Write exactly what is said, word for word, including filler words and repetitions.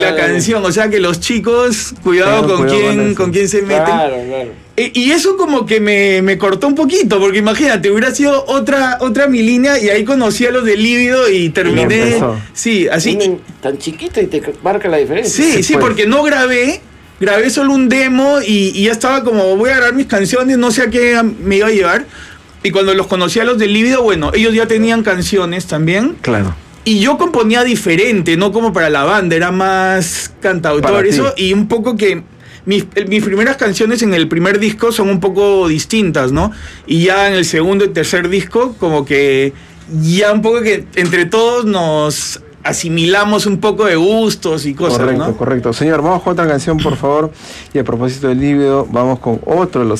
la canción, o sea que los chicos, cuidado Tengan con cuidado con quién eso. con quién se meten. Claro, claro. E- Y eso como que me, me cortó un poquito, porque imagínate, hubiera sido otra otra mi línea y ahí conocí a los de Lívido y terminé. empezó. Sí, así. Un- tan chiquito y te marca la diferencia. Sí, sí, pues. porque no grabé, grabé solo un demo y, y ya estaba como, voy a grabar mis canciones, no sé a qué me iba a llevar. Y cuando los conocí a los de Lívido, bueno, ellos ya tenían canciones también. Claro. Y yo componía diferente, no como para la banda, era más cantautor, Para ti. eso, y un poco que mis, mis primeras canciones en el primer disco son un poco distintas, ¿no? Y ya en el segundo y tercer disco, como que ya un poco que entre todos nos asimilamos un poco de gustos y cosas, Correcto, ¿no? correcto. Señor, vamos con otra canción, por favor. Y a propósito del Lívido, vamos con otro de los